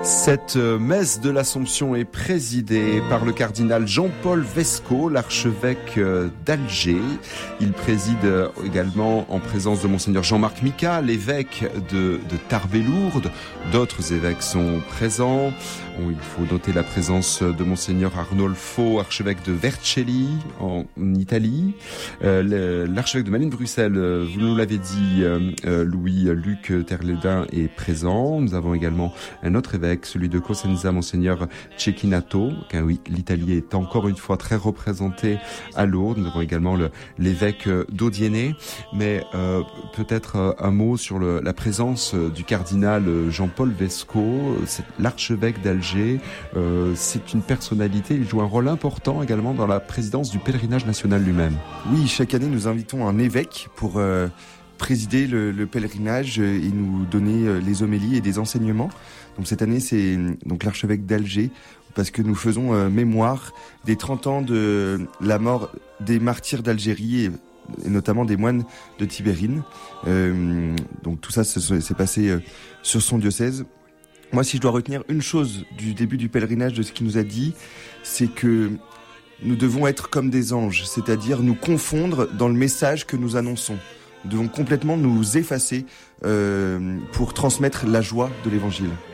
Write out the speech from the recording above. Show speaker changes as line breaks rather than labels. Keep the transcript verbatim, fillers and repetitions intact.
Cette messe de l'Assomption est présidée par le cardinal Jean-Paul Vesco, l'archevêque d'Alger. Il préside également en présence de monseigneur Jean-Marc Mika, l'évêque de, de Tarbes-et-Lourdes. D'autres évêques sont présents. Il faut noter la présence de monseigneur Arnolfo, archevêque de Vercelli en Italie. Euh, l'archevêque de Malines-Bruxelles, vous nous l'avez dit, euh, Louis-Luc Terledin est présent. Nous avons également un autre évêque, celui de Cosenza, monseigneur Cecchinato, car oui, l'Italie est encore une fois très représentée à Lourdes. Nous avons également le, l'évêque d'Audienay, mais euh, peut-être un mot sur le, la présence du cardinal Jean-Paul Vesco, c'est l'archevêque d'Alger. Euh, c'est une personnalité, il joue un rôle important également dans la présidence du pèlerinage national lui-même.
Oui, chaque année nous invitons un évêque pour euh, présider le, le pèlerinage et nous donner les homélies et des enseignements. Donc cette année c'est donc l'archevêque d'Alger, parce que nous faisons euh, mémoire des trente ans de la mort des martyrs d'Algérie et, et notamment des moines de Tibérine. Euh, donc tout ça s'est passé euh, sur son diocèse. Moi, si je dois retenir une chose du début du pèlerinage, de ce qu'il nous a dit, c'est que nous devons être comme des anges, c'est-à-dire nous confondre dans le message que nous annonçons. Nous devons complètement nous effacer euh, pour transmettre la joie de l'Évangile.